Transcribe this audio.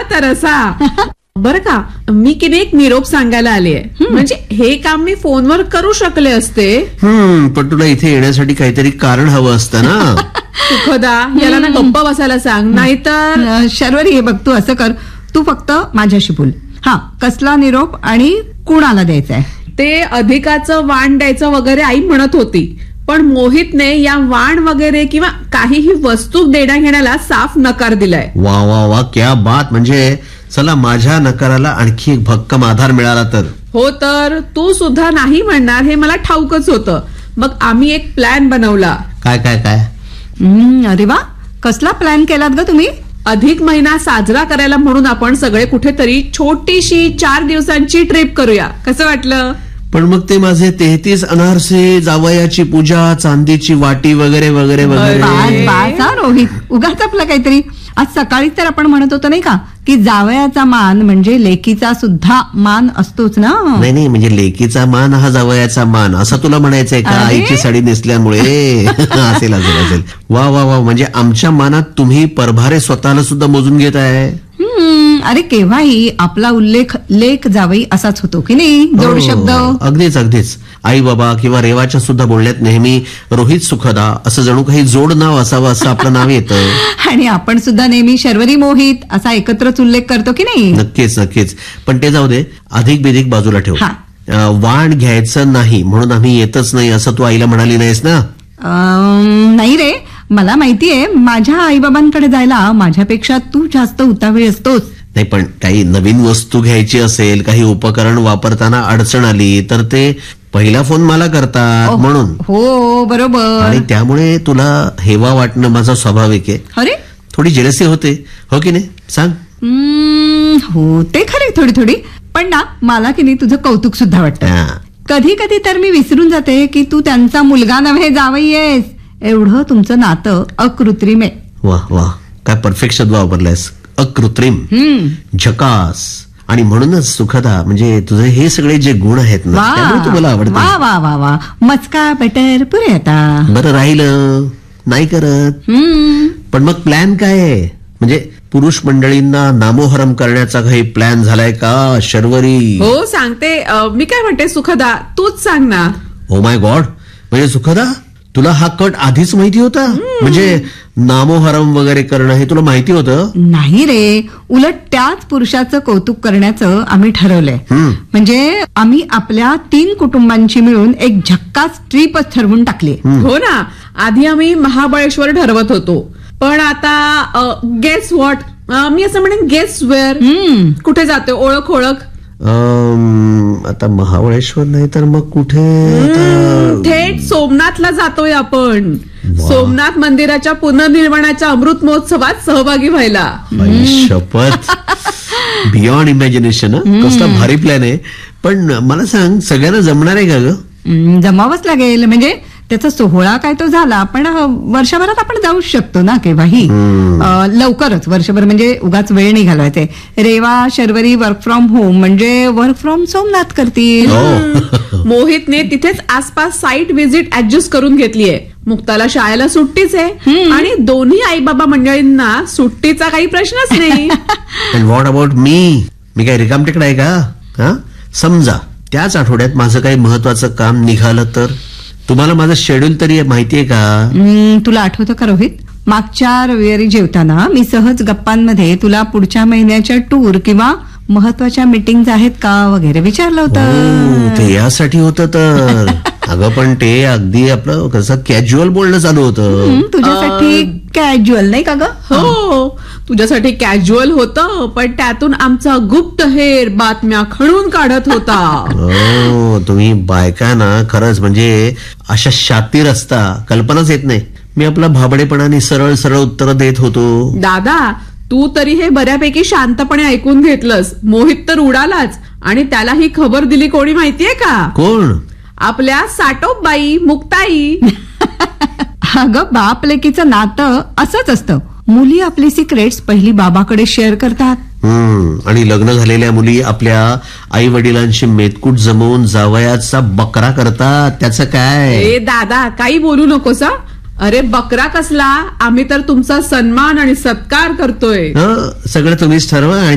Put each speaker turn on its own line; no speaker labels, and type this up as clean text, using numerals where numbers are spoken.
तर असा. बरं का, मी की नाही एक निरोप सांगायला आले. म्हणजे हे काम मी फोनवर करू शकले असते.
पण तुला इथे येण्यासाठी काहीतरी कारण हवं असतं ना.
सुखदा, याला ना गप्प बसायला सांग, नाहीतर.
शर्वरी, हे बघ, तू असं कर, तू फक्त माझ्याशी बोल. हा, कसला निरोप आणि कुणाला द्यायचा आहे?
ते अधिकाचं वाण द्यायचं वगैरे आई म्हणत होती, पण मोहितने या वाण वगैरे किंवा काहीही वस्तू देण्या घेण्याला साफ नकार दिलाय.
वा वा वा, क्या बात. म्हणजे चला, माझ्या नकाराला आणखी एक भक्कम आधार मिळाला तर.
हो, तर तू सुद्धा नाही म्हणणार हे मला ठाऊकच होतं. मग आम्ही एक प्लॅन बनवला.
काय काय काय?
अरे वा, कसला प्लॅन केलात ग तुम्ही?
अधिक महिना साजरा करायला म्हणून आपण सगळे कुठेतरी छोटीशी 4 दिवसांची ट्रिप करूया. कसं वाटलं?
पण मग ते माझे 33 अनारसे, जावयाची पूजा, चांदीची वाटी वगैरे वगैरे वगैरे.
बास हा रोहित, उगाच आपला काहीतरी. आज सकाळीच तर आपण म्हणत होतो नाही का, की जावयाचा मान म्हणजे लेकीचा सुद्धा मान असतोच ना.
नाही, म्हणजे लेकीचा मान हा जावयाचा मान असं तुला म्हणायचंय का? आईची साडी नेसल्यामुळे असेल असेल असेल. वा वा वा, म्हणजे आमच्या मानात तुम्ही परभारे स्वतःला सुद्धा मोजून घेत आहे.
अरे, केव्हाही आपला उल्लेख लेक जावई असाच होतो की नाही, जोड शब्द.
अगदीच अगदीच. आई बाबा किंवा रेवाच्या सुद्धा बोलण्यात नेहमी रोहित सुखदा असं जणू काही जोड नाव असावं असं आपलं नाव येतं.
आणि आपण सुद्धा नेहमी शर्वरी मोहित असा एकत्रच उल्लेख करतो की नाही.
नक्कीच नक्कीच. पण ते जाऊ दे, अधिक बिधिक बाजूला ठेव. वाण घ्यायचं नाही म्हणून आम्ही येतच नाही असं तू आईला म्हणाली नाहीस ना?
नाही रे, मला माहितीये माझ्या आईबाबांकडे जायला माझ्यापेक्षा तू जास्त उतावीळ असतोस.
नाही, पण काही नवीन वस्तू घ्यायची असेल, काही उपकरण वापरताना अडचण आली तर ते पहिला फोन मला करतात म्हणून.
हो, बरोबर.
आणि त्यामुळे तुला हेवा वाटणं माझा स्वाभाविक आहे.
अरे,
थोडी जेलसी होते, हो की नाही? सांग.
हो, ते खरे, थोडी थोडी. पण ना, मला की नाही तुझं कौतुक सुद्धा वाटतं. कधी कधी तर मी विसरून जाते की तू त्यांचा मुलगा नव्हे, जावई आहेस. एवढं तुमचं नातं अकृत्रिम आहे.
वा वा, काय परफेक्ट शब्द वापरलायस, अकृत्रिम. झकास. आणि म्हणूनच सुखदा, म्हणजे तुझे हे सगळे जे गुण आहेत ना, त्यामुळे तुम्हाला आवडते.
वा वा वा वा, मस्का बटर पुरे. आता
बरं राहिलं नाही करत. पण मग प्लॅन काय आहे? म्हणजे पुरुष मंडळींना नामोहरम करण्याचा काही प्लॅन झालाय का शर्वरी?
हो, सांगते. मी काय म्हणते सुखदा, तूच सांग ना.
ओ माय गॉड, म्हणजे सुखदा तुला हा कट आधीच माहिती होता? म्हणजे नामोहरम वगैरे करणं हे तुला माहिती होतं?
नाही रे, उलट त्याच पुरुषाचं कौतुक करण्याचं आम्ही ठरवलंय. म्हणजे आम्ही आपल्या 3 कुटुंबांची मिळून एक झक्कास ट्रिपच ठरवून टाकली.
हो ना, आधी आम्ही महाबळेश्वर ठरवत होतो, पण आता गेस व्हॉट, मी असं म्हणेन गेस वेअर. कुठे जाते? ओळख ओळख.
आता महाबळेश्वर नाही तर मग कुठे?
थेट सोमनाथला जातोय आपण. सोमनाथ मंदिराच्या पुनर्निर्माणाच्या अमृत महोत्सवात सहभागी व्हायला.
शपथ, बियॉन्ड इमॅजिनेशन. कसला भारी प्लॅन आहे. पण मला सांग, सगळ्यांना जमणार आहे का ग?
जमावंच लागेल. म्हणजे त्याचा सोहळा काय तो झाला, पण वर्षभरात आपण जाऊच शकतो ना केव्हाही. लवकरच वर्षभर, म्हणजे उगाच वेळ नाही घालवायचे. Reva Sharvari work from home म्हणजे वर्क फ्रॉम सोमनाथ करतील.
मोहितने तिथेच आसपास साईट व्हिजिट ऍडजस्ट करून घेतलीये. मुक्ताला शाळेला सुट्टीच आहे आणि दोन्ही आई बाबा मंडळींना सुट्टीचा काही प्रश्नच नाही.
And what about me? मी काय रिकामटेकडा आहे का? समजा त्याच आठवड्यात माझं काही महत्वाचं काम निघालं तर? तुम्हाला माझं शेड्यूल तरी माहितीये का?
तुला आठवतं का रोहित, मागच्या रविवारी जेवताना मी सहज गप्पांमध्ये तुला पुढच्या महिन्याच्या टूर किंवा महत्वाच्या मीटिंग्स आहेत का वगैरे विचारलं होतं.
ते यासाठी होतं तर. अगं पण ते अगदी आपलं कसं कॅज्युअल बोलणं चालू होतं.
तुझ्यासाठी कॅज्युअल नाही का ग?
हो, तुझ्यासाठी कॅज्युअल होतं, पण त्यातून आमचा गुप्त हेर बातम्या खणून काढत होता.
हो, तुम्ही बायका ना खरंच म्हणजे अशा शातीर असता, कल्पनाच येत नाही. मी आपला भाबडेपणाने सरळ सरळ उत्तर देत होतो. दादा,
तू तरी हे बऱ्यापैकी शांतपणे ऐकून घेतलंस. मोहित तर उडालाच. आणि त्याला ही खबर दिली कोणी माहितीये का?
कोण?
आपल्या साटोबाई, मुक्ताई.
अगं, बाप लेकीचं नातं असंच असतं. मुली आपली सिक्रेट्स पहिली बाबाकडे शेअर करतात.
आणि लग्न झालेल्या मुली आपल्या आई वडिलांशी मेतकूट जमवून जावयाचा बकरा करतात. त्याचं काय?
दादा, काही बोलू नकोस. अरे बकरा कसला, आम्ही तर तुमचा सन्मान आणि सत्कार करतोय.
सगळं तुम्हीच ठरवा.